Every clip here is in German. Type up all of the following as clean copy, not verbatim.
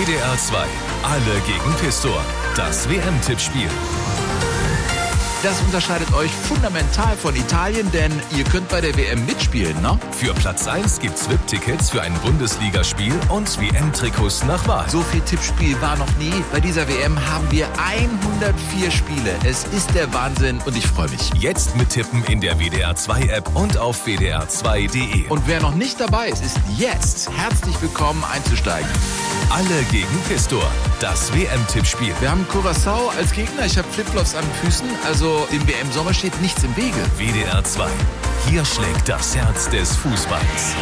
WDR 2. Alle gegen Pistor. Das WM-Tippspiel. Das unterscheidet euch fundamental von Italien, denn ihr könnt bei der WM mitspielen, ne? Für Platz 1 gibt's VIP-Tickets für ein Bundesligaspiel und WM-Trikots nach Wahl. So viel Tippspiel war noch nie. Bei dieser WM haben wir 104 Spiele. Es ist der Wahnsinn und ich freue mich. Jetzt mittippen in der WDR 2 App und auf wdr2.de. Und wer noch nicht dabei ist, ist jetzt herzlich willkommen einzusteigen. Alle gegen Pistor. Das WM-Tippspiel. Wir haben Curaçao als Gegner. Ich habe Flipflops an den Füßen, also dem WM-Sommer steht nichts im Wege. WDR 2. Hier schlägt das Herz des Fußballs.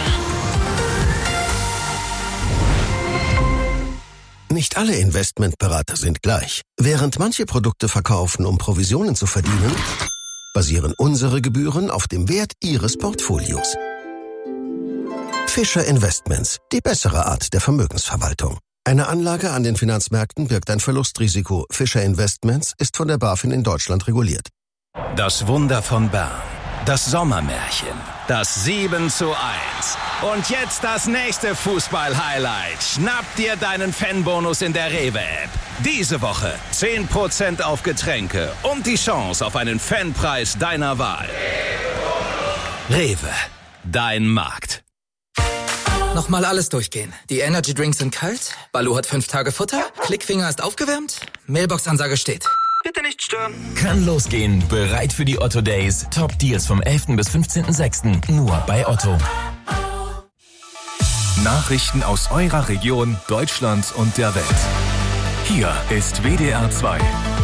Nicht alle Investmentberater sind gleich. Während manche Produkte verkaufen, um Provisionen zu verdienen, basieren unsere Gebühren auf dem Wert Ihres Portfolios. Fischer Investments, die bessere Art der Vermögensverwaltung. Eine Anlage an den Finanzmärkten birgt ein Verlustrisiko. Fischer Investments ist von der BaFin in Deutschland reguliert. Das Wunder von Bern. Das Sommermärchen. Das 7:1. Und jetzt das nächste Fußball-Highlight. Schnapp dir deinen Fanbonus in der Rewe-App. Diese Woche 10% auf Getränke und die Chance auf einen Fanpreis deiner Wahl. Rewe. Dein Markt. Nochmal alles durchgehen. Die Energy Drinks sind kalt, Baloo hat 5 Tage Futter, Klickfinger ist aufgewärmt, Mailbox-Ansage steht. Bitte nicht stören. Kann losgehen. Bereit für die Otto Days. Top Deals vom 11. bis 15.06. Nur bei Otto. Nachrichten aus eurer Region, Deutschland und der Welt. Hier ist WDR 2.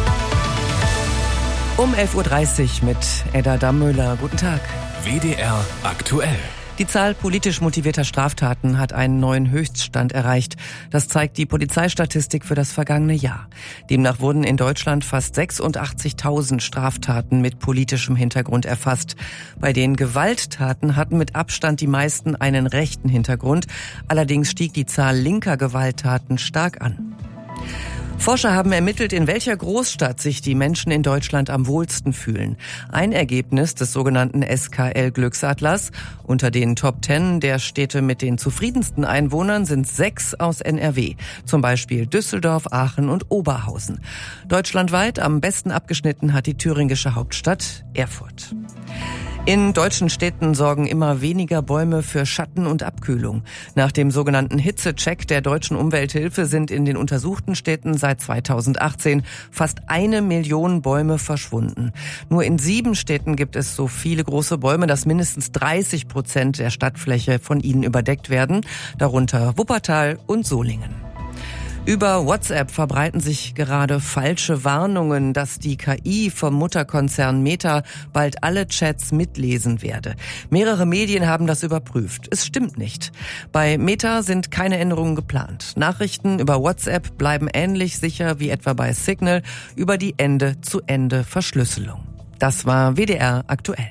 Um 11.30 Uhr mit Edda Dammöller. Guten Tag. WDR aktuell. Die Zahl politisch motivierter Straftaten hat einen neuen Höchststand erreicht. Das zeigt die Polizeistatistik für das vergangene Jahr. Demnach wurden in Deutschland fast 86.000 Straftaten mit politischem Hintergrund erfasst. Bei den Gewalttaten hatten mit Abstand die meisten einen rechten Hintergrund. Allerdings stieg die Zahl linker Gewalttaten stark an. Forscher haben ermittelt, in welcher Großstadt sich die Menschen in Deutschland am wohlsten fühlen. Ein Ergebnis des sogenannten SKL-Glücksatlas. Unter den Top 10 der Städte mit den zufriedensten Einwohnern sind 6 aus NRW. Zum Beispiel Düsseldorf, Aachen und Oberhausen. Deutschlandweit am besten abgeschnitten hat die thüringische Hauptstadt Erfurt. In deutschen Städten sorgen immer weniger Bäume für Schatten und Abkühlung. Nach dem sogenannten Hitzecheck der Deutschen Umwelthilfe sind in den untersuchten Städten seit 2018 fast 1 Million Bäume verschwunden. Nur in 7 Städten gibt es so viele große Bäume, dass mindestens 30% der Stadtfläche von ihnen überdeckt werden, darunter Wuppertal und Solingen. Über WhatsApp verbreiten sich gerade falsche Warnungen, dass die KI vom Mutterkonzern Meta bald alle Chats mitlesen werde. Mehrere Medien haben das überprüft. Es stimmt nicht. Bei Meta sind keine Änderungen geplant. Nachrichten über WhatsApp bleiben ähnlich sicher wie etwa bei Signal über die Ende-zu-Ende-Verschlüsselung. Das war WDR aktuell.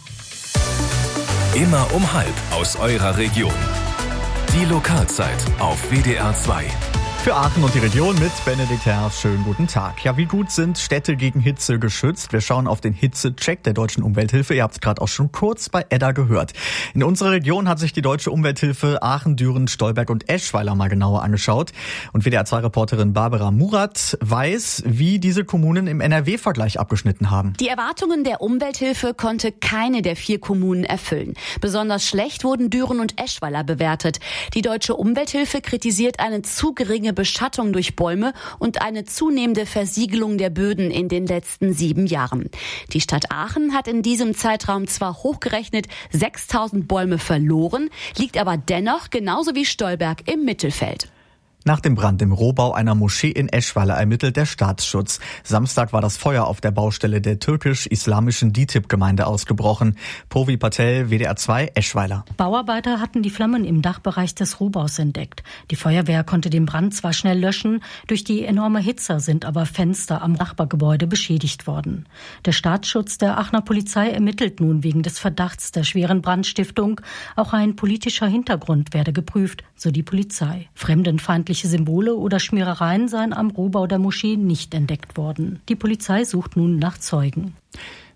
Immer um 12:30 aus eurer Region. Die Lokalzeit auf WDR 2. Für Aachen und die Region mit Benedikt Herrs. Schönen guten Tag. Ja, wie gut sind Städte gegen Hitze geschützt? Wir schauen auf den Hitzecheck der Deutschen Umwelthilfe. Ihr habt es gerade auch schon kurz bei Edda gehört. In unserer Region hat sich die Deutsche Umwelthilfe Aachen, Düren, Stolberg und Eschweiler mal genauer angeschaut. Und WDR2-Reporterin Barbara Murat weiß, wie diese Kommunen im NRW-Vergleich abgeschnitten haben. Die Erwartungen der Umwelthilfe konnte keine der 4 Kommunen erfüllen. Besonders schlecht wurden Düren und Eschweiler bewertet. Die Deutsche Umwelthilfe kritisiert eine zu geringe Beschattung durch Bäume und eine zunehmende Versiegelung der Böden in den letzten 7 Jahren. Die Stadt Aachen hat in diesem Zeitraum zwar hochgerechnet 6.000 Bäume verloren, liegt aber dennoch genauso wie Stolberg im Mittelfeld. Nach dem Brand im Rohbau einer Moschee in Eschweiler ermittelt der Staatsschutz. Samstag war das Feuer auf der Baustelle der türkisch-islamischen DİTİB-Gemeinde ausgebrochen. Povi Patel, WDR 2, Eschweiler. Bauarbeiter hatten die Flammen im Dachbereich des Rohbaus entdeckt. Die Feuerwehr konnte den Brand zwar schnell löschen, durch die enorme Hitze sind aber Fenster am Nachbargebäude beschädigt worden. Der Staatsschutz der Aachener Polizei ermittelt nun wegen des Verdachts der schweren Brandstiftung. Auch ein politischer Hintergrund werde geprüft, so die Polizei. Fremdenfeindliche Symbole oder Schmierereien seien am Rohbau der Moschee nicht entdeckt worden. Die Polizei sucht nun nach Zeugen.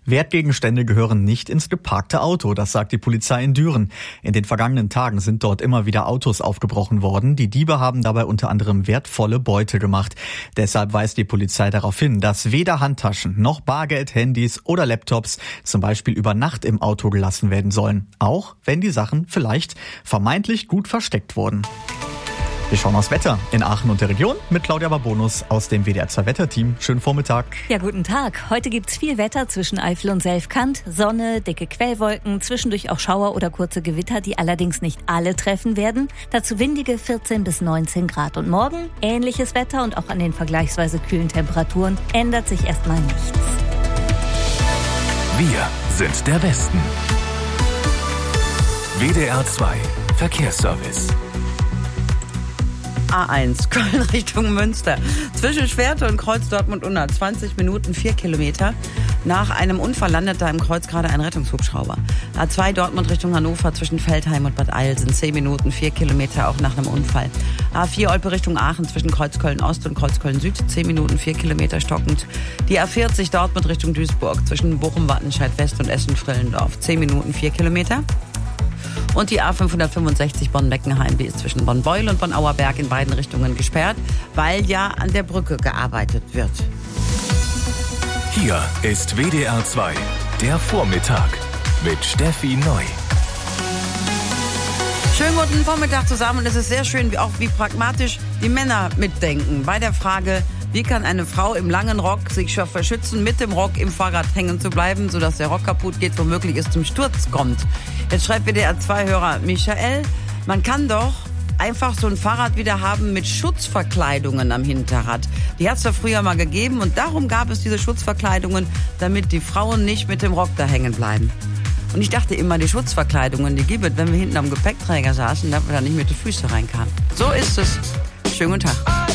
Wertgegenstände gehören nicht ins geparkte Auto, das sagt die Polizei in Düren. In den vergangenen Tagen sind dort immer wieder Autos aufgebrochen worden. Die Diebe haben dabei unter anderem wertvolle Beute gemacht. Deshalb weist die Polizei darauf hin, dass weder Handtaschen noch Bargeld, Handys oder Laptops zum Beispiel über Nacht im Auto gelassen werden sollen. Auch wenn die Sachen vielleicht vermeintlich gut versteckt wurden. Wir schauen aufs Wetter in Aachen und der Region mit Claudia Barbonus aus dem WDR 2 Wetterteam. Schönen Vormittag. Ja, guten Tag. Heute gibt's viel Wetter zwischen Eifel und Selfkant. Sonne, dicke Quellwolken, zwischendurch auch Schauer oder kurze Gewitter, die allerdings nicht alle treffen werden. Dazu windige 14 bis 19 Grad. Und morgen ähnliches Wetter und auch an den vergleichsweise kühlen Temperaturen ändert sich erstmal nichts. Wir sind der Westen. WDR 2 Verkehrsservice. A1, Köln Richtung Münster. Zwischen Schwerte und Kreuz Dortmund-Unna, 20 Minuten, 4 Kilometer. Nach einem Unfall landet da im Kreuz gerade ein Rettungshubschrauber. A2 Dortmund Richtung Hannover zwischen Feldheim und Bad Eilsen, 10 Minuten, 4 Kilometer, auch nach einem Unfall. A4 Olpe Richtung Aachen zwischen Kreuz Köln-Ost und Kreuz Köln-Süd, 10 Minuten, 4 Kilometer stockend. Die A40 Dortmund Richtung Duisburg zwischen Bochum-Wattenscheid-West und Essen-Frillendorf, 10 Minuten, 4 Kilometer. Und die A565 Bonn-Beckenheim, die ist zwischen Bonn-Beul und Bonn-Auerberg in beiden Richtungen gesperrt, weil ja an der Brücke gearbeitet wird. Hier ist WDR 2, der Vormittag mit Steffi Neu. Schönen guten Vormittag zusammen und es ist sehr schön, wie pragmatisch die Männer mitdenken bei der Frage, wie kann eine Frau im langen Rock sich verschützen, mit dem Rock im Fahrrad hängen zu bleiben, sodass der Rock kaputt geht, womöglich es zum Sturz kommt. Jetzt schreibt WDR-2-Hörer Michael, man kann doch einfach so ein Fahrrad wieder haben mit Schutzverkleidungen am Hinterrad. Die hat es ja früher mal gegeben und darum gab es diese Schutzverkleidungen, damit die Frauen nicht mit dem Rock da hängen bleiben. Und ich dachte immer, die Schutzverkleidungen, die gibt es, wenn wir hinten am Gepäckträger saßen, damit wir da nicht mit den Füßen reinkamen. So ist es. Schönen guten Tag.